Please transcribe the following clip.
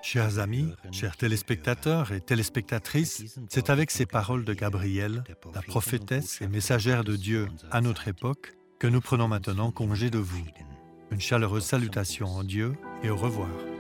Chers amis, chers téléspectateurs et téléspectatrices, c'est avec ces paroles de Gabrielle, la prophétesse et messagère de Dieu à notre époque, que nous prenons maintenant congé de vous. Une chaleureuse salutation en Dieu et au revoir.